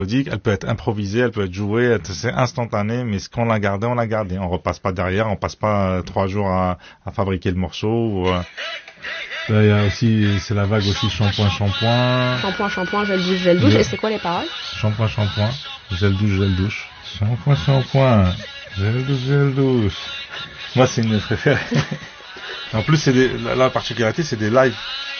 mélodique, elle peut être improvisée, elle peut être jouée, c'est instantané, mais ce qu'on l'a gardé, on l'a gardé. On repasse pas derrière, on passe pas 3 jours à fabriquer le morceau. Là, il y a aussi, c'est la vague aussi shampoing. Shampoing, gel douche. Et c'est quoi les paroles? Shampoing, gel douche. Shampoing, gel douche. Moi, c'est une préférée. En plus, la particularité, c'est des lives.